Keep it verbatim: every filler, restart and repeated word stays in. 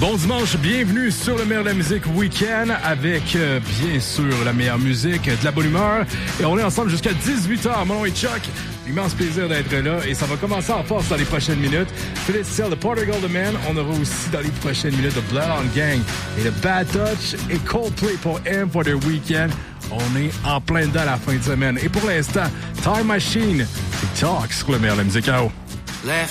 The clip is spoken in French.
Bon dimanche, bienvenue sur le meilleur de la musique week-end avec, euh, bien sûr, la meilleure musique, de la bonne humeur. Et on est ensemble jusqu'à dix-huit heures. Mon nom est Chuck. Immense plaisir d'être là et ça va commencer en force dans les prochaines minutes. Phyllis Sell, The Portugal The Man. On aura aussi dans les prochaines minutes The Bloodhound Gang et The Bad Touch et Coldplay pour M for the Weekend. On est en plein dedans à la fin de semaine. Et pour l'instant, Time Machine et Talks sur le meilleur de la musique.